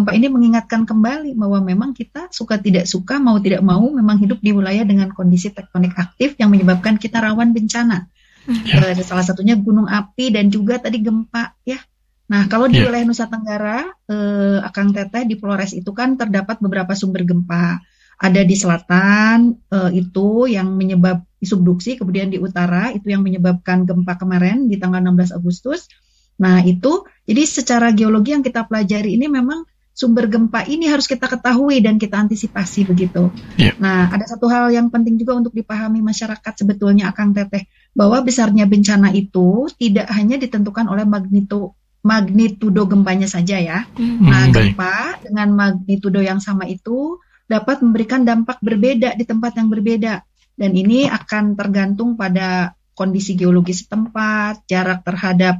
gempa ini mengingatkan kembali bahwa memang kita suka tidak suka, mau tidak mau memang hidup di wilayah dengan kondisi tektonik aktif yang menyebabkan kita rawan bencana. Salah satunya gunung api dan juga tadi gempa ya. Nah, kalau di wilayah Nusa Tenggara, Akang Teteh, di Flores itu kan terdapat beberapa sumber gempa. Ada di selatan itu yang menyebab subduksi, kemudian di utara itu yang menyebabkan gempa kemarin di tanggal 16 Agustus. Nah, itu jadi secara geologi yang kita pelajari ini memang sumber gempa ini harus kita ketahui dan kita antisipasi begitu. Nah, ada satu hal yang penting juga untuk dipahami masyarakat sebetulnya Akang Teteh, bahwa besarnya bencana itu tidak hanya ditentukan oleh magnitudo gempanya saja ya. Nah, gempa dengan magnitudo yang sama itu dapat memberikan dampak berbeda di tempat yang berbeda. Dan ini akan tergantung pada kondisi geologi setempat, jarak terhadap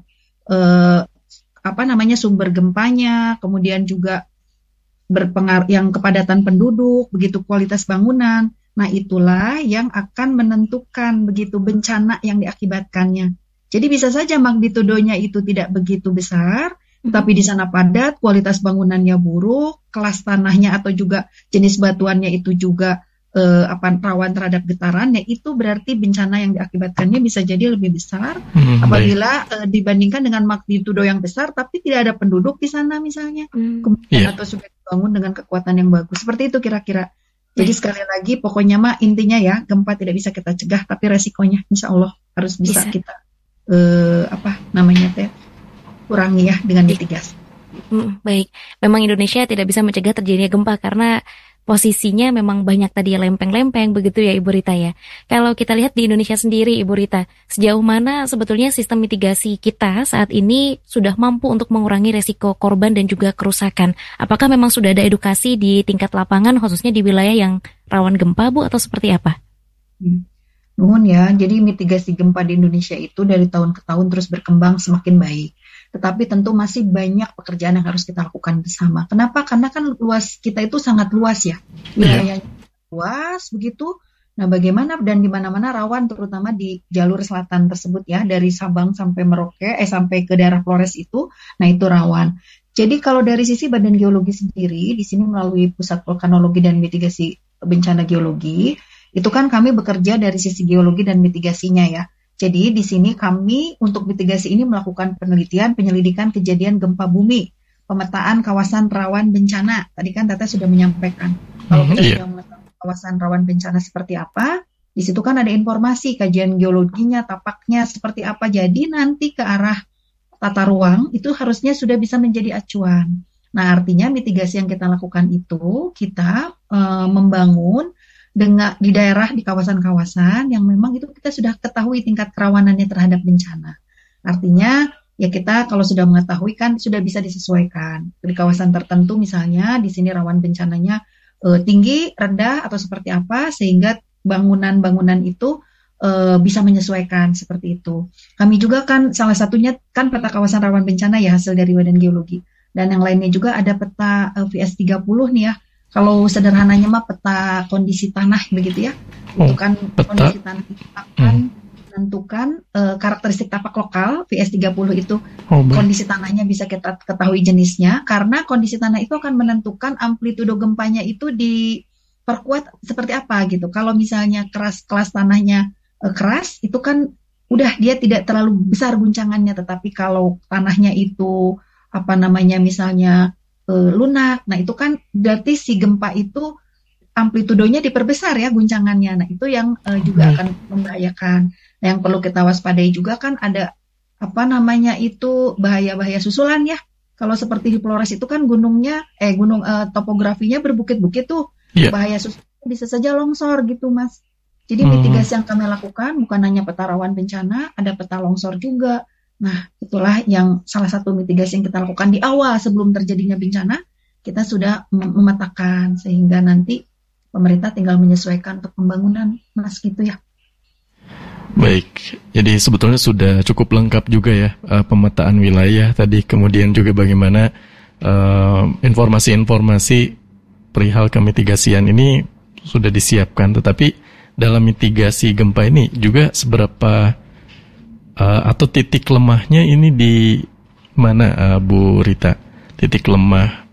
sumber gempanya, kemudian juga berpengaruh yang kepadatan penduduk, begitu kualitas bangunan. Nah, itulah yang akan menentukan begitu bencana yang diakibatkannya. Jadi bisa saja magnitudonya itu tidak begitu besar, tapi di sana padat, kualitas bangunannya buruk, kelas tanahnya atau juga jenis batuannya itu juga rawan terhadap getaran, ya itu berarti bencana yang diakibatkannya bisa jadi lebih besar apabila dibandingkan dengan magnitudo yang besar tapi tidak ada penduduk di sana misalnya, kemudian atau sudah dibangun dengan kekuatan yang bagus. Seperti itu kira-kira. Jadi sekali lagi pokoknya mah intinya ya, gempa tidak bisa kita cegah, tapi resikonya insya Allah harus bisa kita kurangi ya dengan mitigasi. Baik, memang Indonesia tidak bisa mencegah terjadinya gempa karena posisinya memang banyak tadi lempeng-lempeng begitu ya Ibu Rita ya. Kalau kita lihat di Indonesia sendiri Ibu Rita, sejauh mana sebetulnya sistem mitigasi kita saat ini sudah mampu untuk mengurangi resiko korban dan juga kerusakan? Apakah memang sudah ada edukasi di tingkat lapangan khususnya di wilayah yang rawan gempa Bu atau seperti apa? Nuhun ya, jadi mitigasi gempa di Indonesia itu dari tahun ke tahun terus berkembang semakin baik. Tetapi tentu masih banyak pekerjaan yang harus kita lakukan bersama. Kenapa? Karena kan luas kita itu sangat luas ya. Wilayahnya luas begitu. Nah, bagaimana dan di mana-mana rawan terutama di jalur selatan tersebut ya, dari Sabang sampai Merauke sampai ke daerah Flores itu. Nah, itu rawan. Jadi kalau dari sisi Badan Geologi sendiri di sini melalui Pusat Vulkanologi dan Mitigasi Bencana Geologi, itu kan kami bekerja dari sisi geologi dan mitigasinya ya. Jadi di sini kami untuk mitigasi ini melakukan penelitian, penyelidikan kejadian gempa bumi, pemetaan kawasan rawan bencana. Tadi kan Tata sudah menyampaikan. Kalau kita sudah mengetahui kawasan rawan bencana seperti apa, di situ kan ada informasi kajian geologinya, tapaknya seperti apa. Jadi nanti ke arah tata ruang itu harusnya sudah bisa menjadi acuan. Nah, artinya mitigasi yang kita lakukan itu kita membangun dengan di daerah, di kawasan-kawasan yang memang itu kita sudah ketahui tingkat kerawanannya terhadap bencana. Artinya ya kita kalau sudah mengetahui kan sudah bisa disesuaikan. Di kawasan tertentu misalnya di sini rawan bencananya tinggi, rendah atau seperti apa sehingga bangunan-bangunan itu bisa menyesuaikan seperti itu. Kami juga kan salah satunya kan peta kawasan rawan bencana ya hasil dari Badan Geologi. Dan yang lainnya juga ada peta VS30 nih ya. Kalau sederhananya mah peta kondisi tanah begitu ya. Itu kan kondisi tanah itu akan menentukan karakteristik tapak lokal. VS30 itu kondisi tanahnya bisa kita ketahui jenisnya. Karena kondisi tanah itu akan menentukan amplitudo gempanya itu diperkuat seperti apa gitu. Kalau misalnya kelas tanahnya keras itu kan udah dia tidak terlalu besar guncangannya. Tetapi kalau tanahnya itu misalnya lunak, nah itu kan berarti si gempa itu amplitudonya diperbesar ya guncangannya. Nah itu yang juga akan membahayakan. Nah, yang perlu kita waspadai juga kan ada itu bahaya-bahaya susulan ya. Kalau seperti di Flores itu kan topografinya berbukit-bukit tuh, bahaya susulan bisa saja longsor gitu Mas. Jadi mitigasi yang kami lakukan bukan hanya peta rawan bencana, ada peta longsor juga. Nah, itulah yang salah satu mitigasi yang kita lakukan di awal sebelum terjadinya bencana, kita sudah memetakan sehingga nanti pemerintah tinggal menyesuaikan untuk pembangunan, Mas, gitu ya. Baik, jadi sebetulnya sudah cukup lengkap juga ya pemetaan wilayah tadi, kemudian juga bagaimana informasi-informasi perihal kemitigasian ini sudah disiapkan, tetapi dalam mitigasi gempa ini juga seberapa atau titik lemahnya ini di mana Bu Rita? Titik lemah